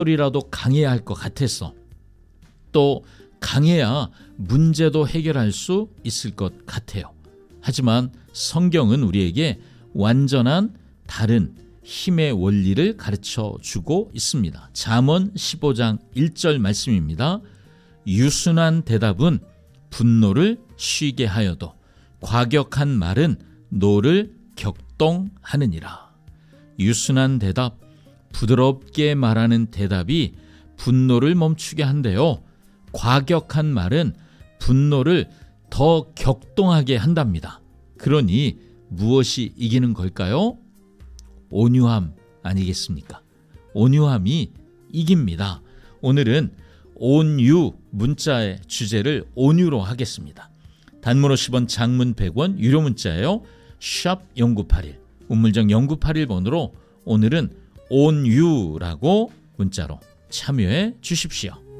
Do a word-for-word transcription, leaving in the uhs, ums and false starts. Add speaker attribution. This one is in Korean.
Speaker 1: 이라도 강해야 할 것 같았어. 또 강해야 문제도 해결할 수 있을 것 같아요. 하지만 성경은 우리에게 완전한 다른 힘의 원리를 가르쳐 주고 있습니다. 잠언 십오 장 일 절 말씀입니다. 유순한 대답은 분노를 쉬게 하여도 과격한 말은 노를 격동하느니라. 유순한 대답, 부드럽게 말하는 대답이 분노를 멈추게 한대요. 과격한 말은 분노를 더 격동하게 한답니다. 그러니 무엇이 이기는 걸까요? 온유함 아니겠습니까? 온유함이 이깁니다. 오늘은 온유 문자의 주제를 온유로 하겠습니다. 단문 오십 원, 장문 백 원, 유료 문자예요. 샵 공구팔일, 우물정 공구팔일 번으로 오늘은 온유라고 문자로 참여해 주십시오.